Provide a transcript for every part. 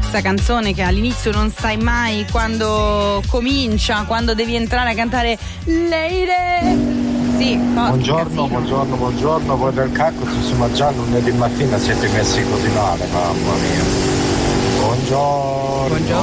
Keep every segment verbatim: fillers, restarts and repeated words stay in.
sta canzone che all'inizio non sai mai quando comincia, quando devi entrare a cantare Lady. Sì, buongiorno, buongiorno, buongiorno. Voi del Cactus su Maggiano lunedì mattina siete messi così male, mamma mia. Buongiorno.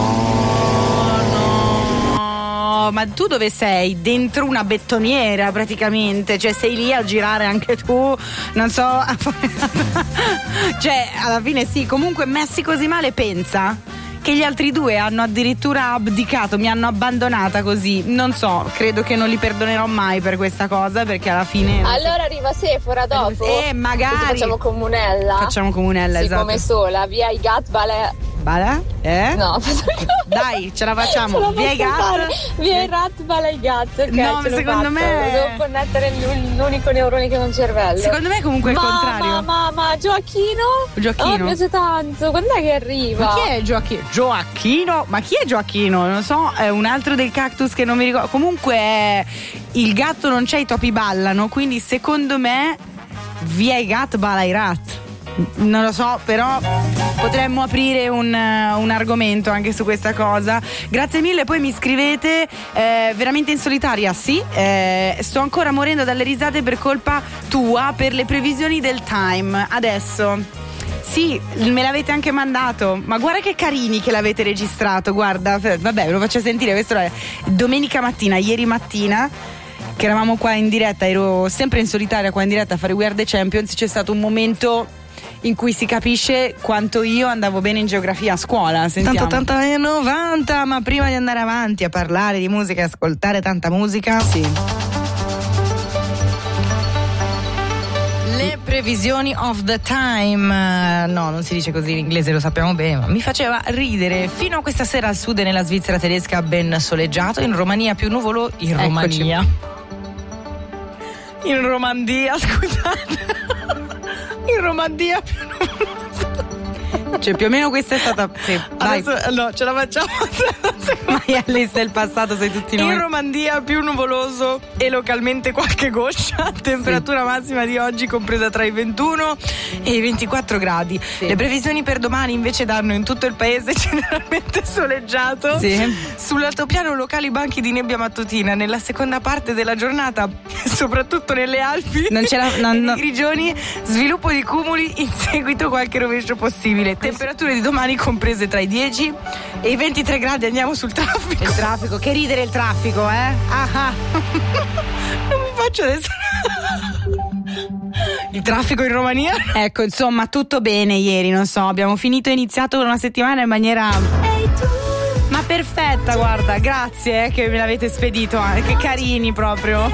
Buongiorno. Ma tu dove sei? Dentro una bettoniera praticamente, cioè sei lì a girare anche tu, non so, a fare... cioè alla fine sì, comunque messi così male, pensa che gli altri due hanno addirittura abdicato, mi hanno abbandonata così, non so, credo che non li perdonerò mai per questa cosa, perché alla fine... Allora arriva Sephora dopo? Eh, magari. Così facciamo comunella. Facciamo comunella, sì, esatto. come sola, via i Gat Balè. Bala? Eh? No, dai, ce la facciamo. Ce la via i Gat. Via i Rat Bala i Gat. Ok, no, ce l'ho secondo fatto. me. Devo connettere l'unico neurone che non cervello. Secondo me comunque è il ma, contrario. Ma, ma, ma Gioacchino? Gioacchino? Oh, mi piace tanto. Quando è che arriva? Ma chi è Gioacchino? Gioacchino? Ma chi è Gioacchino? Non so, è un altro del Cactus che non mi ricordo. Comunque è... il gatto non c'è, i topi ballano. Quindi secondo me via i Gat Bala i Rat. Non lo so, però potremmo aprire un, uh, un argomento anche su questa cosa. Grazie mille, poi mi scrivete eh, veramente in solitaria, sì, eh, sto ancora morendo dalle risate per colpa tua per le previsioni del time. Adesso sì, me l'avete anche mandato, ma guarda che carini che l'avete registrato, guarda, vabbè, ve lo faccio sentire. Questo è domenica mattina, ieri mattina, che eravamo qua in diretta, ero sempre in solitaria qua in diretta a fare We Are The Champions. C'è stato un momento in cui si capisce quanto io andavo bene in geografia a scuola. Sentiamo. Tanto tanto anni novanta, ma prima di andare avanti a parlare di musica e ascoltare tanta musica, sì. Le previsioni of the time, no, non si dice così in inglese, lo sappiamo bene, ma mi faceva ridere. Fino a questa sera al sud e nella Svizzera tedesca ben soleggiato, in Romania più nuvolo, in Eccoci. Romania. In Romandia, scusate. In Romandia più nuvolo. Cioè più o meno questa è stata sì, adesso, no, ce la facciamo. Vai all'Est del passato, sei tutti noi. In Romandia più nuvoloso e localmente qualche goccia. Temperatura sì. massima di oggi compresa tra i ventuno e i ventiquattro gradi. Sì. Le previsioni per domani invece danno in tutto il paese generalmente soleggiato. Sì. Sull'altopiano locali banchi di nebbia mattutina. Nella seconda parte della giornata, soprattutto nelle Alpi non ce la, no, e no. nei Grigioni, sviluppo di cumuli, in seguito qualche rovescio possibile. Temperature di domani comprese tra i dieci e i ventitré gradi. Andiamo sul traffico. Il traffico, che ridere il traffico, eh? Ah, ah. Non mi faccio adesso. Il traffico in Romania? Ecco, insomma, tutto bene ieri, non so, abbiamo finito e iniziato una settimana in maniera ma perfetta, guarda, grazie eh, che me l'avete spedito, eh, che carini proprio.